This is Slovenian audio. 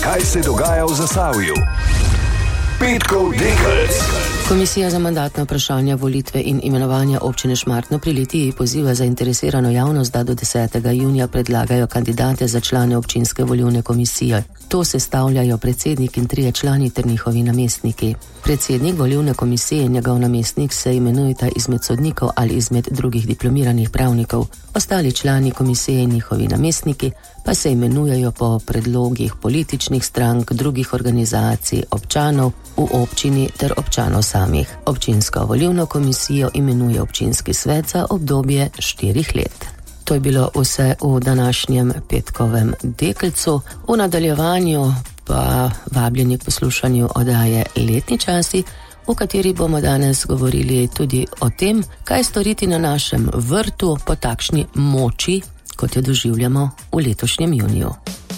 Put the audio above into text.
kaj se dogaja v Zasavju. Petkov Dekelc. Komisija za mandatna vprašanja, volitve in imenovanja občine Šmartno pri Litiji poziva zainteresirano javnost, da do 10. junija predlagajo kandidate za člane občinske volilne komisije. To sestavljajo predsednik in 3 člani ter njihovi namestniki. Predsednik volilne komisije in njegov namestnik se imenujeta izmed sodnikov ali izmed drugih diplomiranih pravnikov. Ostali člani komisije in njihovi namestniki pa se imenujejo po predlogih političnih strank, drugih organizacij, občanov v občini ter občanov samih. Občinsko volilno komisijo imenuje občinski svet za obdobje 4 let. To je bilo vse v današnjem Petkovem Dekelcu. V nadaljevanju pa vabljeni k poslušanju oddaje Letni časi, v kateri bomo danes govorili tudi o tem, kaj storiti na našem vrtu po takšni moči, kot jo doživljamo v letošnjem juniju.